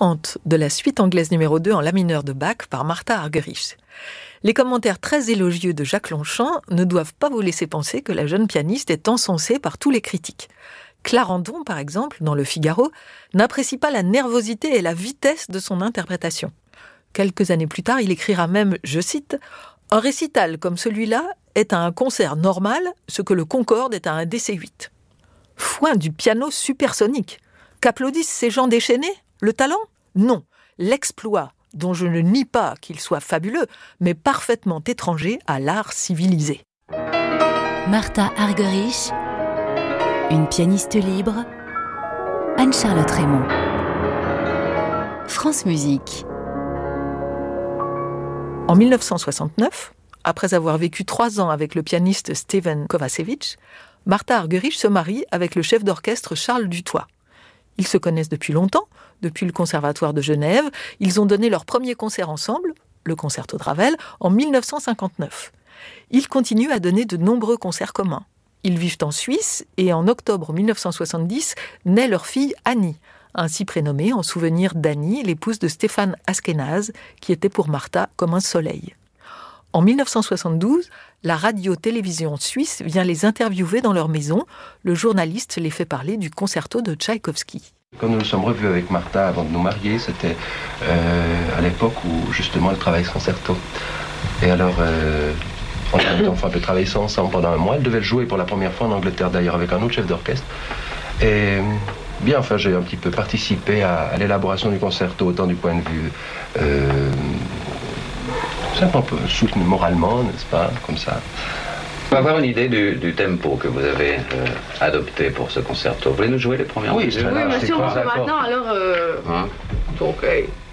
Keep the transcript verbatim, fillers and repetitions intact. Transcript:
trente de la suite anglaise numéro deux en la mineur de Bach par Martha Argerich. Les commentaires très élogieux de Jacques Longchamp ne doivent pas vous laisser penser que la jeune pianiste est encensée par tous les critiques. Clarendon, par exemple, dans Le Figaro, n'apprécie pas la nervosité et la vitesse de son interprétation. Quelques années plus tard, il écrira même, je cite, « Un récital comme celui-là est à un concert normal ce que le Concorde est à un D C huit. » Foin du piano supersonique. Qu'applaudissent ces gens déchaînés ? Le talent ? Non. L'exploit, dont je ne nie pas qu'il soit fabuleux, mais parfaitement étranger à l'art civilisé. Martha Argerich, une pianiste libre, Anne-Charlotte Raymond. France Musique. En dix-neuf cent soixante-neuf, après avoir vécu trois ans avec le pianiste Steven Kovacevic, Martha Argerich se marie avec le chef d'orchestre Charles Dutoit. Ils se connaissent depuis longtemps, depuis le Conservatoire de Genève. Ils ont donné leur premier concert ensemble, le Concerto de Ravel, en dix-neuf cent cinquante-neuf. Ils continuent à donner de nombreux concerts communs. Ils vivent en Suisse et en octobre dix-neuf cent soixante-dix naît leur fille Annie, ainsi prénommée en souvenir d'Annie, l'épouse de Stéphane Askenaz, qui était pour Martha comme un soleil. En dix-neuf cent soixante-douze, la radio-télévision suisse vient les interviewer dans leur maison. Le journaliste les fait parler du concerto de Tchaïkovski. Quand nous nous sommes revus avec Martha avant de nous marier, c'était euh, à l'époque où justement elle travaillait ce concerto. Et alors, euh, on a enfin peu travaillé ça ensemble pendant un mois. Elle devait le jouer pour la première fois en Angleterre d'ailleurs avec un autre chef d'orchestre. Et bien, enfin, j'ai un petit peu participé à, à l'élaboration du concerto, autant du point de vue euh, simplement un peu soutenu moralement, n'est-ce pas, comme ça. On va avoir une idée du, du tempo que vous avez euh, adopté pour ce concerto. Vous voulez nous jouer les premières Oui, mesures? oui, mais si on le fait maintenant, alors... Euh... Hein? Ok.